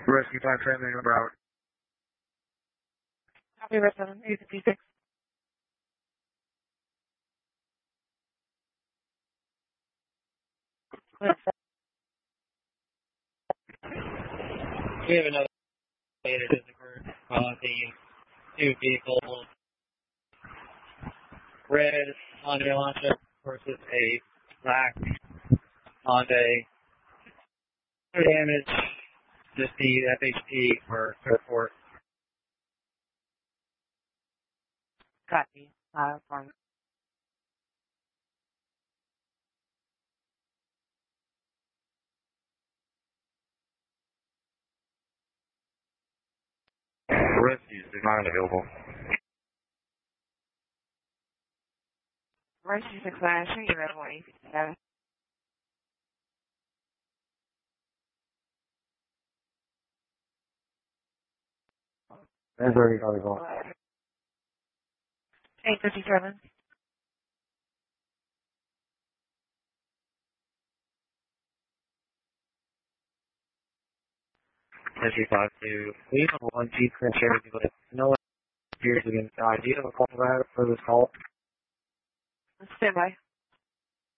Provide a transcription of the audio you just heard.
Rescue 5 family number out. Copy, Red 7, 856. We have another data disorder. The two vehicles, red Honda Elantra versus a black Honda. No damage, just the FHP for report. Copy. Farm. Rescues is not available. Rescue 6 9, show you Red 1, 857. That's already available. 857. Rescue 5 to leave on 1 G Chris with no one appears against I. Do you have a call for this call? Stand by.